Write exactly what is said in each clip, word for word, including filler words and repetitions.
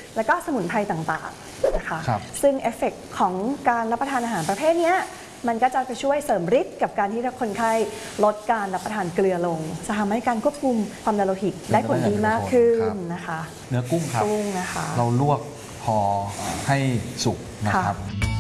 แล้วก็สมุนไพรต่างๆนะคะซึ่งเอฟเฟกต์ของการรับประทานอาหารประเภทนี้มันก็จะไปช่วยเสริมฤทธิ์กับการที่คนไข้ลดการรับประทานเกลือลงจะทำให้การควบคุมความดันโลหิตได้ผลดีมากขึ้นนะคะเนื้อกุ้งครับกุ้งนะคะเราลวกพอให้สุกนะครับ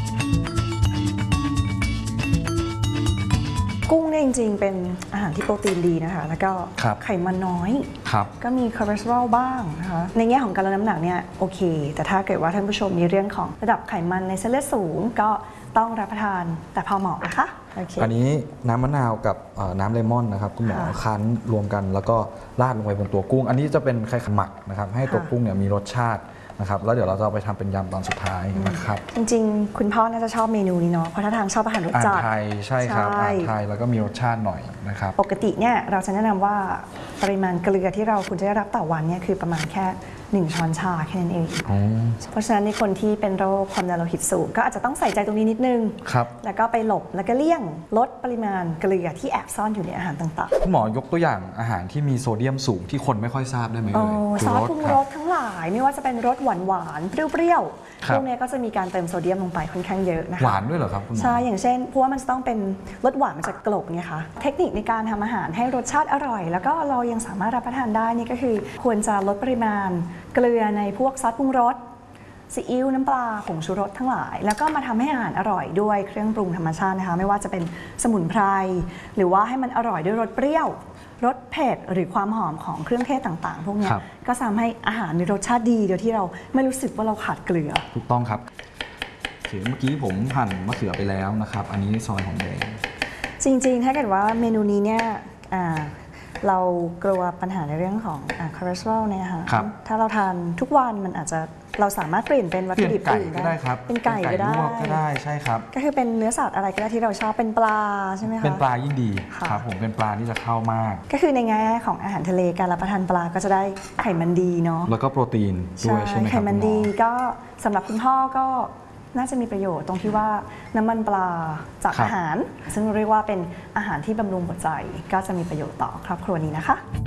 กุ้งเนี่ยจริงๆเป็นอาหารที่โปรตีนดีนะคะแล้วก็ไขมันน้อยก็มีคอเลสเตอรอลบ้างนะคะในแง่ของการลดน้ำหนักเนี่ยโอเคแต่ถ้าเกิดว่าท่านผู้ชมมีเรื่องของระดับไขมันในเส้นเลือดสูงก็ต้องรับประทานแต่พอเหมาะนะคะอันนี้น้ำมะนาวกับน้ำเลมอนนะครับคุณหมอคั้นรวมกันแล้วก็ราดลงไปบนตัวกุ้งอันนี้จะเป็นไข่หมักนะครับให้ตัวกุ้งเนี่ยมีรสชาตินะครับแล้วเดี๋ยวเราจะเอาไปทำเป็นยำตอนสุดท้ายนะครับจริงๆคุณพ่อน่าจะชอบเมนูนี้เนาะเพราะถ้าทางชอบอาหารรสจัดไทยใช่ครับอาหารไทยแล้วก็มีรสชาติหน่อยนะครับปกติเนี่ยเราจะแนะนำว่าปริมาณเกลือที่เราควรจะได้รับต่อวันเนี่ยคือประมาณแค่หนึ่งช้อนชาแค่นั้นเองเพราะฉะนั้นในคนที่เป็นโรคความดันโลหิตสูงก็อาจจะต้องใส่ใจตรงนี้นิดนึงแล้วก็ไปหลบแล้วก็เลี่ยงลดปริมาณเกลือที่แอบซ่อนอยู่ในอาหารต่างๆคุณหมอยกตัวอย่างอาหารที่มีโซเดียมสูงที่คนไม่ค่อยทราบได้ไหมเอ่ยซอสปรุงรสทั้งหลายไม่ว่าจะเป็นรสหวานหวานเปรี้ยวๆพวกนี้ก็จะมีการเติมโซเดียมลงไปค่อนข้างเยอะนะคะหวานด้วยเหรอครับคุณหมอใช่อย่างเช่นเพราะว่ามันจะต้องเป็นรสหวานมันจะกลบไงคะเทคนิคในการทำอาหารให้รสชาติอร่อยแล้วก็เรายังสามารถรับประทานได้นี่ก็คือควรจะลดปริมาณเกลือในพวกซอสปรุงรสซีอิ๊วน้ำปลาผงชูรสทั้งหลายแล้วก็มาทำให้อาหารอร่อยด้วยเครื่องปรุงธรรมชาตินะคะไม่ว่าจะเป็นสมุนไพรหรือว่าให้มันอร่อยด้วยรสเปรี้ยวรสเผ็ดหรือความหอมของเครื่องเทศต่างๆพวกนี้ก็ทำให้อาหารมีรสชาติดีโดยที่เราไม่รู้สึกว่าเราขาดเกลือถูกต้องครับเมื่อกี้ผมหั่นมะเขือไปแล้วนะครับอันนี้ซอยหอมแดงจริงๆถ้าเกิดว่าเมนูนี้เนี่ยเรากลัวปัญหาในเรื่องของคอเลสเตอรอลเนี่ยค่ะถ้าเราทานทุกวันมันอาจจะเราสามารถเปลี่ยนเป็นวัตถุดิบอื่นได้เป็นไก่ก็ได้ก็ได้ใช่ครับก็คือเป็นเนื้อสัตว์อะไรก็ได้ที่เราชอบเป็นปลาใช่ไหมคะเป็นปลายิ่งดีครับผมเป็นปลาที่จะเข้ามากก็คือในแง่ของอาหารทะเลการรับประทานปลาก็จะได้ไขมันดีเนาะแล้วก็โปรตีนด้วยใช่ไหมครับไขมันดีก็สำหรับคุณพ่อก็น่าจะมีประโยชน์ตรงที่ว่าน้ำมันปลาจากอาหารซึ่งเรียกว่าเป็นอาหารที่บำรุงหัวใจก็จะมีประโยชน์ต่อครอบครัวนี้นะคะ